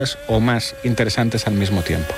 o más interesantes al mismo tiempo.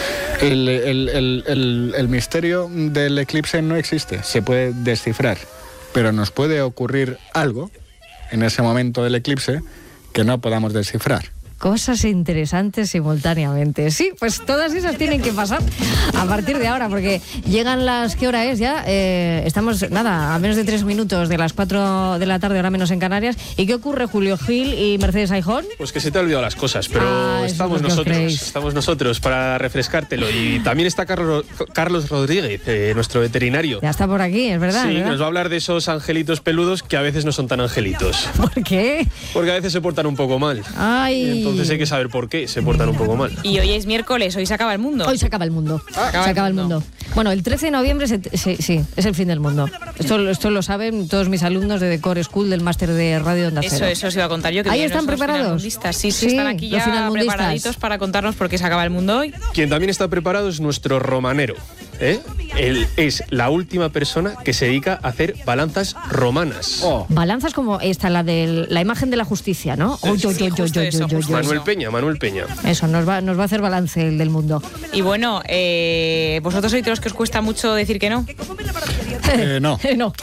El misterio del eclipse no existe, se puede descifrar, pero nos puede ocurrir algo en ese momento del eclipse que no podamos descifrar. Cosas interesantes simultáneamente. Sí, pues todas esas tienen que pasar a partir de ahora, porque llegan las... ¿Qué hora es ya? Estamos, a menos de 3 minutos de las 4 de la tarde, ahora menos en Canarias. ¿Y qué ocurre, Julio Gil y Mercedes Aijón? Pues que se te han olvidado las cosas, pero estamos nosotros para refrescártelo. Y también está Carlos Rodríguez, nuestro veterinario. Ya está por aquí, es verdad. Sí, ¿verdad? nos va a hablar de esos angelitos peludos que a veces no son tan angelitos. ¿Por qué? Porque a veces se portan un poco mal. Ay... Entonces hay que saber por qué se portan un poco mal. Y hoy es miércoles, hoy se acaba el mundo. Hoy se acaba el mundo. Se acaba el mundo. Bueno, el 13 de noviembre sí, es el fin del mundo. Esto lo saben todos mis alumnos de Decor School del máster de Radio Onda Cero. Eso os iba a contar yo. Que ¿Ahí están preparados? Sí, están aquí ya preparaditos para contarnos por qué se acaba el mundo hoy. Quien también está preparado es nuestro romanero. Él es la última persona que se dedica a hacer balanzas romanas. Oh. Balanzas como esta, la imagen de la justicia, ¿no? Manuel Peña. Eso, nos va a hacer balance el del mundo. Y bueno, ¿vosotros sois de los que os cuesta mucho decir que no? No. No.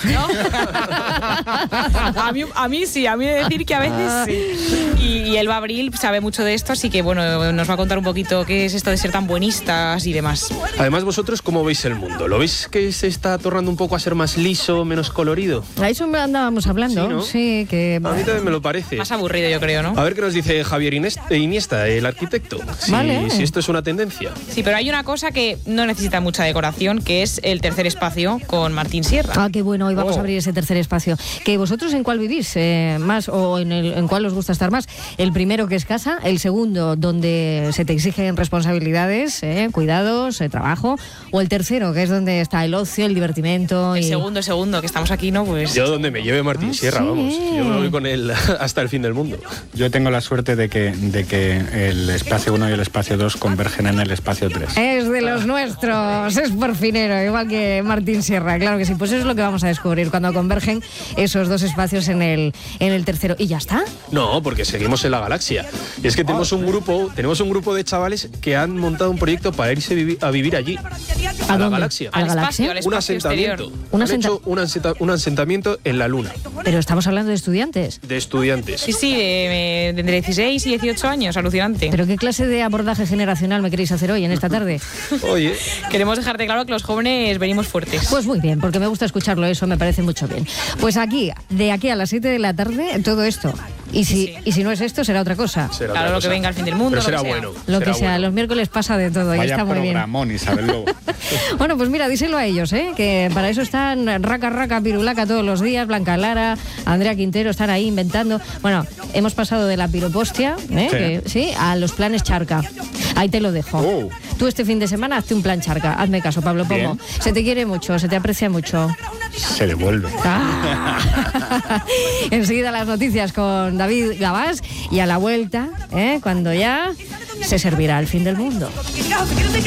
A mí sí, a mí de decir que a veces sí. Y Elba Abril sabe mucho de esto, así que bueno, nos va a contar un poquito qué es esto de ser tan buenistas y demás. Además, vosotros, ¿cómo veis el mundo? ¿Lo veis que se está tornando un poco a ser más liso, menos colorido? A eso andábamos hablando. Sí, ¿no? Sí, que... A mí también me lo parece. Más aburrido, yo creo, ¿no? A ver qué nos dice Javier Iniesta, el arquitecto. Si esto es una tendencia. Sí, pero hay una cosa que no necesita mucha decoración, que es el tercer espacio con Martín Sierra. Ah, qué bueno, hoy vamos a abrir ese tercer espacio. ¿Que vosotros en cuál vivís más o en cuál os gusta estar más? El primero, que es casa, el segundo, donde se te exigen responsabilidades, cuidados, trabajo, o el tercero, que es donde está el ocio, el divertimento. El segundo, que estamos aquí, ¿no? Pues... Yo donde me lleve Martín Sierra, sí. Vamos. Yo me voy con él hasta el fin del mundo. Yo tengo la suerte de que el espacio 1 y el espacio 2 convergen en el espacio 3. Es de los nuestros, es porfinero, igual que Martín Sierra, claro que sí. Pues eso es lo que vamos a descubrir cuando convergen esos dos espacios en el tercero. ¿Y ya está? No, porque seguimos en la galaxia. Y es que tenemos un grupo de chavales que han montado un proyecto para irse a vivir allí. ¿A la galaxia? ¿A la galaxia? Un asentamiento. Han hecho un asentamiento en la Luna. Pero estamos hablando de estudiantes. De estudiantes. Sí, de 16 y 18 años, alucinante. ¿Pero qué clase de abordaje generacional me queréis hacer hoy, en esta tarde? Oye. Queremos dejarte claro que los jóvenes venimos fuertes. Pues muy bien, porque me gusta escucharlo, eso me parece mucho bien. Pues de aquí a las 7 de la tarde, todo esto. Y si no es esto, será otra cosa. Claro, lo que venga al fin del mundo. Pero será bueno. Lo que sea, los miércoles pasa de todo. Vaya y está muy bien. programón, Isabel Lobo. Bueno, pues mira, díselo a ellos, que para eso están raca, pirulaca todos los días, Blanca Lara, Andrea Quintero, están ahí inventando. Bueno, hemos pasado de la piropostia, a los planes charca. Ahí te lo dejo. Tú este fin de semana hazte un plan charca. Hazme caso, Pablo Pomo. Bien. Se te quiere mucho, se te aprecia mucho. Se devuelve. Enseguida las noticias con David Gabás y a la vuelta, cuando ya se servirá el fin del mundo.